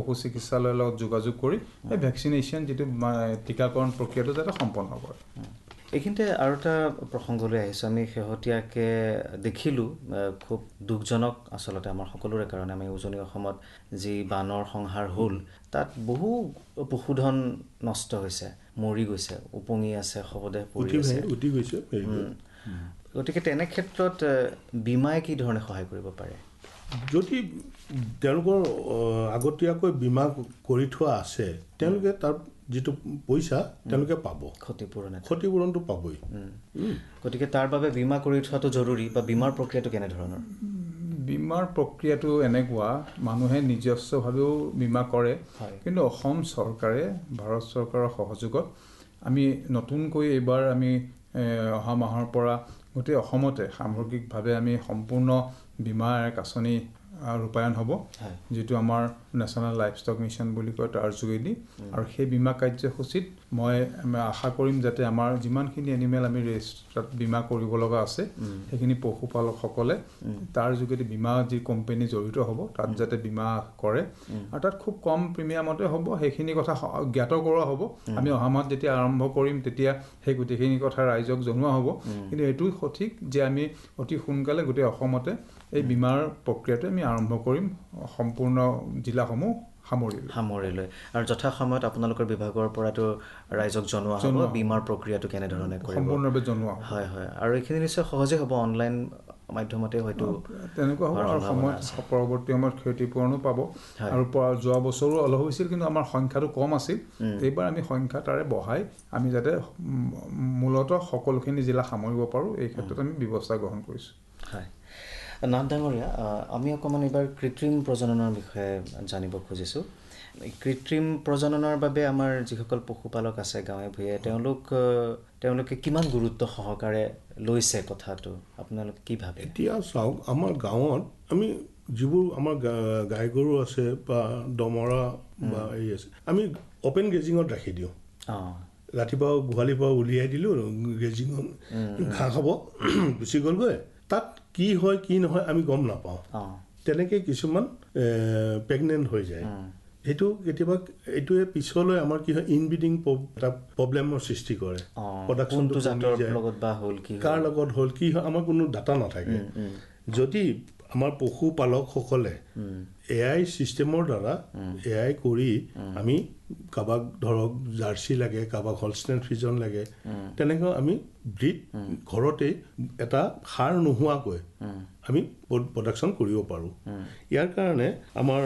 পশু চিকিৎসালয়ৰ লগত যোগাযোগ কৰি এই ভেকচিনেশ্যন যিটো টিকাকৰণ প্ৰক্ৰিয়াটো যাতে সম্পন্ন কৰে এইখিনিতে আৰু এটা প্ৰসংগলৈ আহিছোঁ আমি শেহতীয়াকৈ দেখিলোঁ খুব দুখজনক আচলতে আমাৰ সকলোৰে কাৰণে আমি উজনি অসমত যি বানৰ সংহাৰ হ'ল তাত বহু পশুধন নষ্ট হৈছে মৰি গৈছে উপঙি আছে শৱদেহ পৰি আছে উটি গৈছে গতিকে তেনে ক্ষেত্ৰত বীমাই কি ধৰণে সহায় কৰিব পাৰে যদি তেওঁলোকৰ আগতীয়াকৈ বীমা কৰি থোৱা আছে তেওঁলোকে তাৰ যিটো পইচা তেওঁলোকে পাব ক্ষতিপূৰণটো পাবই গতিকে তাৰ বাবে বীমা কৰি থোৱাটো জৰুৰী বা বীমাৰ প্ৰক্ৰিয়াটো কেনেধৰণৰ বীমাৰ প্ৰক্ৰিয়াটো এনেকুৱা মানুহে নিজস্বভাৱেও বীমা কৰে কিন্তু অসম চৰকাৰে ভাৰত চৰকাৰৰ সহযোগত আমি নতুনকৈ এইবাৰ আমি অহা মাহৰ পৰা গোটেই অসমতে সামগ্ৰিকভাৱে আমি সম্পূৰ্ণ বীমাৰ এক আঁচনি ৰূপায়ণ হ'ব যিটো আমাৰ নেশ্যনেল লাইভষ্টক মিছন বুলি কয় তাৰ যোগেদি আৰু সেই বীমা কাৰ্যসূচীত মই আশা কৰিম যাতে আমাৰ যিমানখিনি এনিমেল আমি ৰেজিষ্টাৰত বীমা কৰিব লগা আছে সেইখিনি পশুপালকসকলে তাৰ যোগেদি বীমা যি কোম্পানী জড়িত হ'ব তাত যাতে বীমা কৰে আৰু তাত খুব কম প্ৰিমিয়ামতে হ'ব সেইখিনি কথা জ্ঞাত কৰোৱা হ'ব আমি অহা মাহত যেতিয়া আৰম্ভ কৰিম তেতিয়া সেই গোটেইখিনি কথা ৰাইজক জনোৱা হ'ব কিন্তু এইটো সঠিক যে আমি অতি সোনকালে গোটেই অসমতে এই বীমাৰ প্ৰক্ৰিয়াটো আমি আৰম্ভ কৰিম সম্পূৰ্ণ জিলাসমূহ সামৰি লৈ আৰু যথা সময়ত আপোনালোকৰ বিভাগৰ পৰাটো ৰাইজক জনোৱা হ'ব বীমাৰ প্ৰক্ৰিয়াটো কেনেধৰণে কৰিব সম্পূৰ্ণভাৱে জনোৱা হয় হয় আৰু এইখিনি নিশ্চয় সহজে হ'ব অনলাইন মাধ্যমতে হয়তো তেনেকুৱা হ'ব আৰু পৰৱৰ্তী সময়ত ক্ষতিপূৰণো পাব আৰু যোৱা বছৰো অলপ হৈছিল কিন্তু আমাৰ সংখ্যাটো কম আছিল এইবাৰ আমি সংখ্যা তাৰে বঢ়াই আমি যাতে মূলতঃ সকলোখিনি জিলা সামৰিব পাৰোঁ এই ক্ষেত্ৰত আমি ব্যৱস্থা গ্ৰহণ কৰিছোঁ হয় নাথ ডাঙৰীয়া আমি অকণমান এইবাৰ কৃত্ৰিম প্ৰজননৰ বিষয়ে জানিব খুজিছোঁ কৃত্ৰিম প্ৰজননৰ বাবে আমাৰ যিসকল পশুপালক আছে গাঁৱে ভূঞে তেওঁলোকে কিমান গুৰুত্ব সহকাৰে লৈছে কথাটো আপোনালোকে কি ভাবে এতিয়া চাওক আমাৰ গাঁৱত আমি যিবোৰ আমাৰ গাই গৰু আছে বা দমৰা বা এই আছে আমি অপেন গেজিঙত ৰাখি দিওঁ ৰাতিপুৱা গোহালিৰ পৰা উলিয়াই দিলোঁ গেজিঙত ঘাঁহ খাব গুচি গ'লগৈ তাত কি হয় কি নহয় আমি গম নাপাওঁ তেনেকৈ কিছুমান প্ৰেগনেণ্ট হৈ যায় সেইটো কেতিয়াবা এইটোৱে পিছলৈ আমাৰ কি হয় ইনব্ৰিডিং এটা প্ৰব্লেমৰ সৃষ্টি কৰে প্ৰডাকশ্যনটো কাৰ লগত হ'ল কি হয় আমাৰ কোনো ডাটা নাথাকে যদি আমাৰ পশুপালকসকলে AI চিষ্টেমৰ দ্বাৰা AI কৰি আমি কাৰোবাক ধৰক জাৰ্চি লাগে কাৰোবাক হলষ্টেইন ফ্ৰিজন লাগে তেনেকৈ আমি ব্ৰিড ঘৰতে এটা সাৰ নোহোৱাকৈ আমি প্ৰডাকশ্যন কৰিব পাৰোঁ ইয়াৰ কাৰণে আমাৰ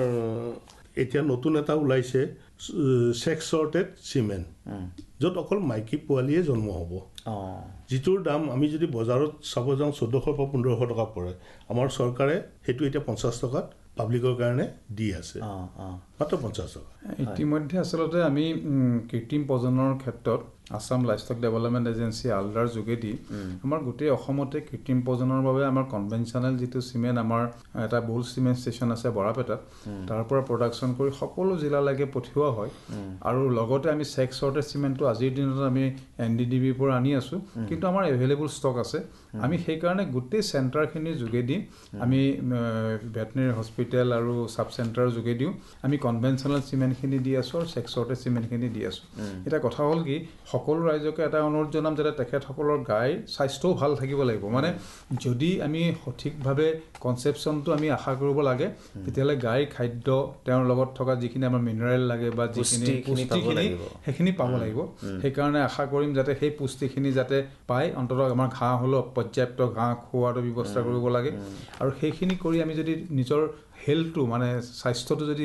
এতিয়া নতুন এটা ওলাইছে ছেক্স ছৰ্টেড চিমেন য'ত অকল মাইকী পোৱালীয়ে জন্ম হ'ব যিটোৰ দাম আমি যদি বজাৰত চাব যাওঁ 1400 পৰা 1500 টকা পৰে আমাৰ চৰকাৰে সেইটো এতিয়া 50 টকাত পাব্লিকৰ কাৰণে দি আছে মাত্ৰ 50 টকা ইতিমধ্যে আচলতে আমি কৃত্ৰিম প্ৰজননৰ ক্ষেত্ৰত আসাম লাইভষ্টক ডেভেলপমেণ্ট এজেঞ্চি আলডাৰ যোগেদি আমাৰ গোটেই অসমতে কৃত্ৰিম প্ৰজননৰ বাবে আমাৰ কনভেনশ্যনেল যিটো চিমেণ্ট আমাৰ এটা বুল চিমেণ্ট ষ্টেচন আছে বৰাপেটাত তাৰ পৰা প্ৰডাকশ্যন কৰি সকলো জিলালৈকে পঠিওৱা হয় আৰু লগতে আমি ছেক্স ছৰ্টেড চিমেণ্টটো আজিৰ দিনত আমি NDDBৰ পৰা আনি আছোঁ কিন্তু আমাৰ এভেইলেবল ষ্টক আছে আমি সেইকাৰণে গোটেই চেণ্টাৰখিনিৰ যোগেদি আমি ভেটেনেৰী হস্পিটেল আৰু ছাব চেণ্টাৰৰ যোগেদিও আমি কনভেনশ্যনেল চিমেণ্টখিনি দি আছোঁ আৰু ছেক্স ছৰ্টেড চিমেণ্টখিনি দি আছোঁ এতিয়া কথা হ'ল কি সকলো ৰাইজকে এটা অনুৰোধ জনাম যাতে তেখেতসকলৰ গাইৰ স্বাস্থ্যও ভাল থাকিব লাগিব মানে যদি আমি সঠিকভাৱে কনচেপশ্যনটো আমি আশা কৰিব লাগে তেতিয়াহ'লে গাইৰ খাদ্য তেওঁৰ লগত থকা যিখিনি আমাৰ মিনাৰেল লাগে বা যিখিনি পুষ্টিখিনি সেইখিনি পাব লাগিব সেইকাৰণে আশা কৰিম যাতে সেই পুষ্টিখিনি যাতে পায় অন্ততঃ আমাৰ ঘাঁহ হ'লেও পৰ্যাপ্ত ঘাঁহ খোৱাটো ব্যৱস্থা কৰিব লাগে আৰু সেইখিনি কৰি আমি যদি নিজৰ হেল্থটো মানে স্বাস্থ্যটো যদি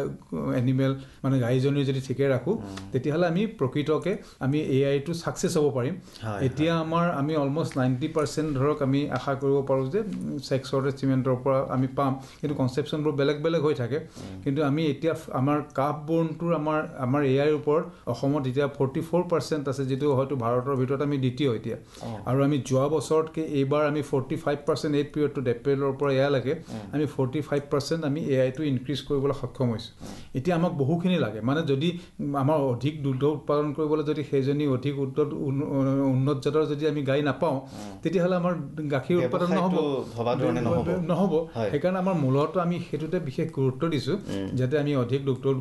এনিমেল মানে গাইজনীৰ যদি ঠিকে ৰাখোঁ তেতিয়াহ'লে আমি প্ৰকৃতকে আমি AIটো ছাকচেছ হ'ব পাৰিম এতিয়া আমি অলমষ্ট 90% ধৰক আমি আশা কৰিব পাৰোঁ যে ছেক্স ছৰ্টেড চিমেণ্টৰ পৰা আমি পাম কিন্তু কনচেপশ্যনবোৰ বেলেগ বেলেগ হৈ থাকে কিন্তু আমি এতিয়া আমাৰ কাফ বৰ্ণটোৰ আমাৰ AIৰ ওপৰত অসমত এতিয়া 44% আছে যিটো হয়তো ভাৰতৰ ভিতৰত আমি দ্বিতীয় এতিয়া আৰু আমি যোৱা বছৰতকৈ এইবাৰ আমি 45% এই পিৰিয়ডটো এপ্ৰিলৰ পৰা এয়ালৈকে আমি 45% আমি AIটো ইনক্ৰিজ কৰিবলৈ সক্ষম হৈছোঁ এতিয়া আমাক বহুখিনি লাগে মানে যদি আমাৰ অধিক দুগ্ধ উৎপাদন কৰিবলৈ যদি সেইজনী অধিক উন্নত জাতৰ যদি আমি গাই নাপাওঁ তেতিয়াহ'লে আমাৰ গাখীৰ উৎপাদন নহ'ব সেইকাৰণে আমাৰ মূলতঃ আমি সেইটোতে বিশেষ গুৰুত্ব দিছোঁ যাতে আমি অধিক দুগ্ধ